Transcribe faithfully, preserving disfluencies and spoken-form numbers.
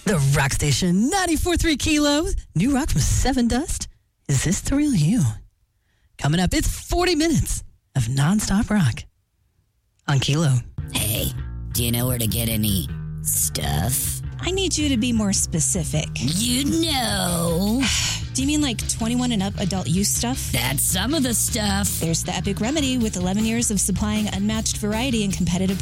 The Rock Station, ninety-four point three Kilo. New rock from Seven Dust. Is this the real you? Coming up, it's forty minutes of nonstop rock on Kilo. Hey, do you know where to get any stuff? I need you to be more specific. You know. Do you mean like twenty-one and up adult use stuff? That's some of the stuff. There's the Epic Remedy with eleven years of supplying unmatched variety and competitive